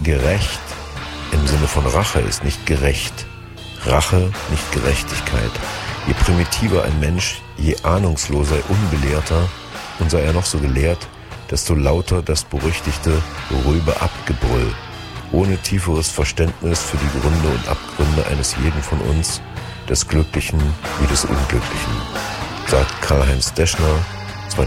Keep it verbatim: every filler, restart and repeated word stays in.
gerecht im Sinne von Rache ist nicht gerecht. Rache, nicht Gerechtigkeit. Je primitiver ein Mensch, je ahnungsloser, unbelehrter, und sei er noch so gelehrt, desto lauter das berüchtigte Rübe-Abgebrüll, ohne tieferes Verständnis für die Gründe und Abgründe eines jeden von uns, des Glücklichen wie des Unglücklichen, sagt Karl-Heinz Deschner